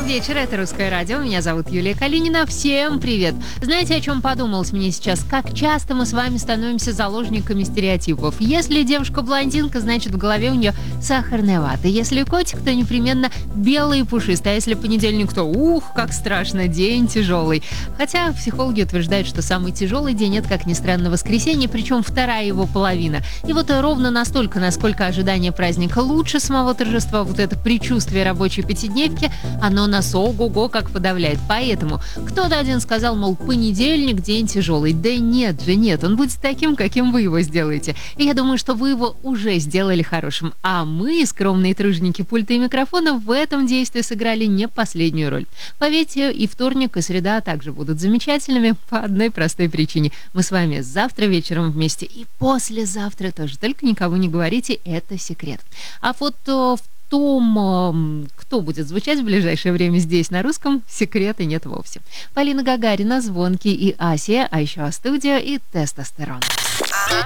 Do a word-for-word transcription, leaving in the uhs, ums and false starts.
вечер, это «Русское радио», меня зовут Юлия Калинина, всем привет! Знаете, о чем подумалось мне сейчас? Как часто мы с вами становимся заложниками стереотипов. Если девушка блондинка, значит в голове у нее сахарная вата. Если котик, то непременно белый и пушистый, а если понедельник, то ух, как страшно, день тяжелый. Хотя психологи утверждают, что самый тяжелый день — это, как ни странно, воскресенье, причем вторая его половина. И вот ровно настолько, насколько ожидание праздника лучше самого торжества, вот это предчувствие рабочей пятидневки, оно нас ого-го как подавляет. Поэтому кто-то один сказал, мол, понедельник день тяжелый. Да нет же, нет, он будет таким, каким вы его сделаете. И я думаю, что вы его уже сделали хорошим. А мы, скромные труженики пульта и микрофона, в этом действии сыграли не последнюю роль. Поверьте, и вторник, и среда также будут замечательными по одной простой причине. Мы с вами завтра вечером вместе и послезавтра тоже. Только никому не говорите, это секрет. А вот в том, кто будет звучать в ближайшее время здесь на русском, секрета нет вовсе. Полина Гагарина, Звонкий и Асия, а еще А-студио и Тестостерон.